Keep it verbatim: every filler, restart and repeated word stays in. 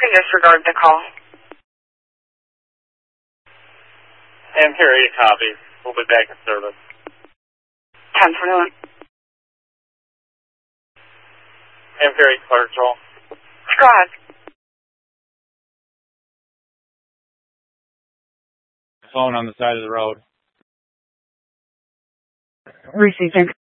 can disregard the call. M Carrier, copy. We'll be back in service. ten twenty-one. M Carrier, clear control. Go ahead. Phone on the side of the road. Receiving.